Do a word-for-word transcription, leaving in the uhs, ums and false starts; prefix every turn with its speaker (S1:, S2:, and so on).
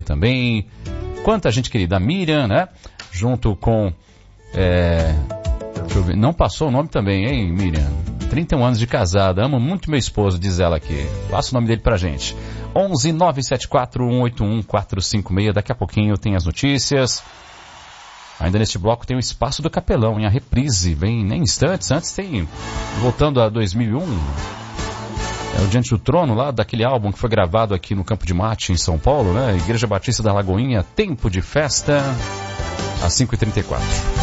S1: também. Quanta gente querida. A Miriam, né? Junto com... É, deixa eu ver, não passou o nome também, hein, Miriam? trinta e um anos de casada. Amo muito meu esposo, diz ela aqui. Passa o nome dele pra gente. onze nove sete quatro um oito um quatro cinco seis. Daqui a pouquinho tem as notícias. Ainda neste bloco tem o Espaço do Capelão, em a reprise. Vem nem instantes. Antes tem, voltando a dois mil e um, é o Diante do Trono, lá daquele álbum que foi gravado aqui no Campo de Mate, em São Paulo, né? Igreja Batista da Lagoinha, Tempo de Festa, às cinco e trinta e quatro.